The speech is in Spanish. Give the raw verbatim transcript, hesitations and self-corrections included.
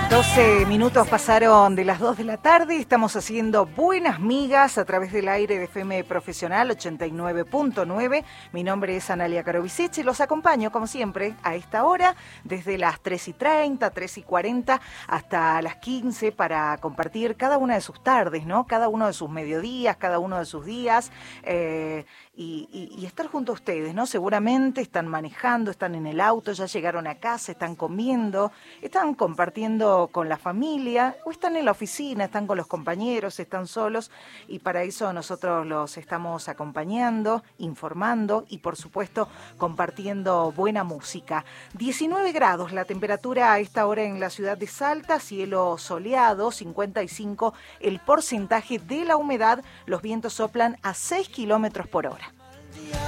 doce minutos pasaron de las dos de la tarde. Estamos haciendo Buenas Migas a través del aire de F M Profesional ochenta y nueve punto nueve. Mi nombre es Analia Karovicic y los acompaño, como siempre, a esta hora, desde las tres y treinta, tres y cuarenta hasta las quince, para compartir cada una de sus tardes, ¿no? Cada uno de sus mediodías, cada uno de sus días, eh, y, y, y estar junto a ustedes, ¿no? Seguramente están manejando, están en el auto, ya llegaron a casa, están comiendo, están compartiendo con la familia, o están en la oficina, están con los compañeros, están solos, y para eso nosotros los estamos acompañando, informando y por supuesto compartiendo buena música. diecinueve grados la temperatura a esta hora en la ciudad de Salta, cielo soleado, cincuenta y cinco el porcentaje de la humedad, los vientos soplan a seis kilómetros por hora.